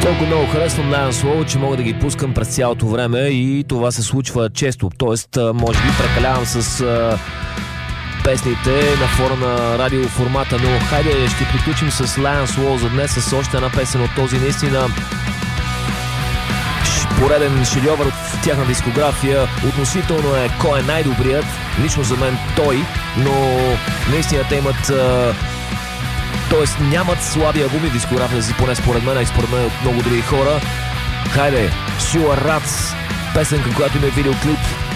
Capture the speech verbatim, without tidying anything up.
Толкова много харесвам Lion Swallow, че мога да ги пускам през цялото време и това се случва често. Тоест, може би прекалявам с а, песните на фона на радиоформата, но хайде ще приключим с Lion Swallow за днес с още една песен от този наистина пореден шедьовър от тяхна дискография. Относително е кой е най-добрият. Лично за мен той, но наистина те имат а, Тоест нямат слаби албуми в дискографията си, поне според мен, и според мен от много други хора. Хайде, Sure Rats, песенка, която има видеоклип.